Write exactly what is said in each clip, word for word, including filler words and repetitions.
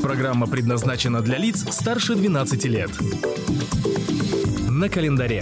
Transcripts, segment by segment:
Программа предназначена для лиц старше двенадцати лет. На календаре.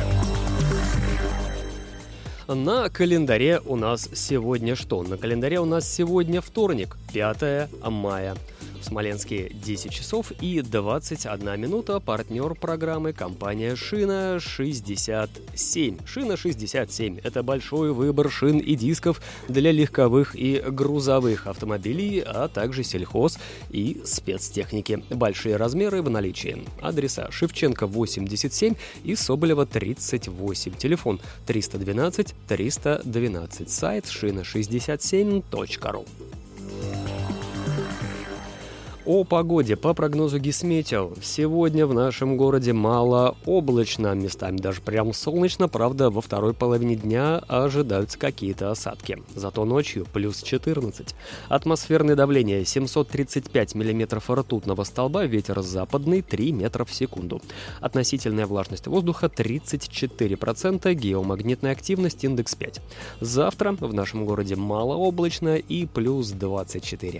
На календаре у нас сегодня что? На календаре у нас сегодня вторник, пятое мая. В Смоленске десять часов и двадцать одна минута. Партнер программы — компания «Шина шестьдесят семь». «Шина шестьдесят семь» — это большой выбор шин и дисков для легковых и грузовых автомобилей, а также сельхоз и спецтехники. Большие размеры в наличии. Адреса: Шевченко восемьдесят семь и Соболева тридцать восемь. Телефон триста двенадцать триста двенадцать. Сайт шина шестьдесят семь точка ру. О погоде. По прогнозу Гисметео, сегодня в нашем городе малооблачно, местами даже прям солнечно, правда, во второй половине дня ожидаются какие-то осадки. Зато ночью плюс четырнадцать. Атмосферное давление семьсот тридцать пять миллиметров ртутного столба, ветер западный три метра в секунду. Относительная влажность воздуха тридцать четыре процента, геомагнитная активность индекс пять. Завтра в нашем городе малооблачно и плюс двадцать четыре.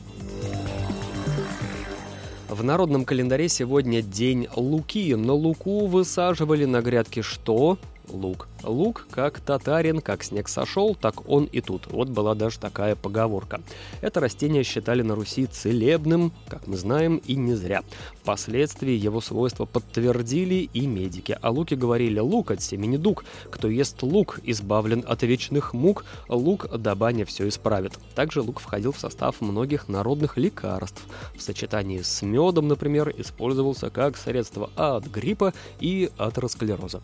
В народном календаре сегодня день луки. На луку высаживали на грядке что? Лук. Лук, как татарин, как снег сошел, так он и тут. Вот была даже такая поговорка. Это растение считали на Руси целебным, как мы знаем, и не зря. Впоследствии его свойства подтвердили и медики. О луке говорили: лук от семени дуг. Кто ест лук, избавлен от вечных мук. Лук до бани все исправит. Также лук входил в состав многих народных лекарств. В сочетании с медом, например, использовался как средство от гриппа и атеросклероза.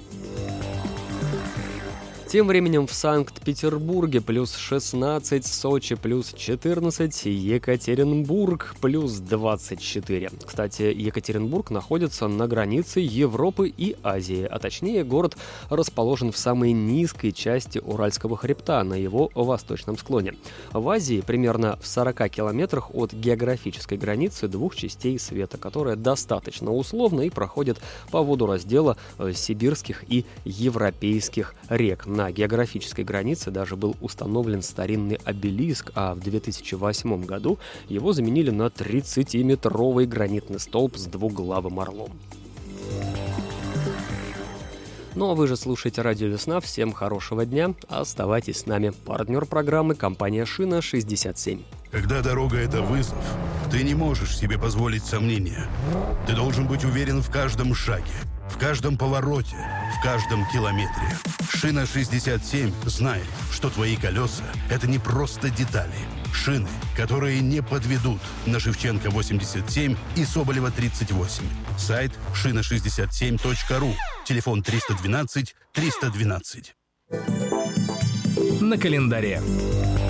Тем временем в Санкт-Петербурге плюс шестнадцать, Сочи плюс четырнадцать, Екатеринбург плюс двадцать четыре. Кстати, Екатеринбург находится на границе Европы и Азии, а точнее город расположен в самой низкой части Уральского хребта, на его восточном склоне. В Азии примерно в сорока километрах от географической границы двух частей света, которая достаточно условна и проходит по водораздела сибирских и европейских рек. На географической границе даже был установлен старинный обелиск, а в две тысячи восьмом году его заменили на тридцатиметровый гранитный столб с двуглавым орлом. Ну а вы же слушаете радио «Весна». Всем хорошего дня. Оставайтесь с нами. Партнер программы — компания «Шина шестьдесят семь». Когда дорога — это вызов, ты не можешь себе позволить сомнения. Ты должен быть уверен в каждом шаге, в каждом повороте, в каждом километре. «Шина шестьдесят семь» знает, что твои колеса — это не просто детали. Шины, которые не подведут. На Шевченко восемьдесят семь и Соболева тридцать восемь. Сайт шина шестьдесят семь точка ру. Телефон триста двенадцать триста двенадцать. На календаре.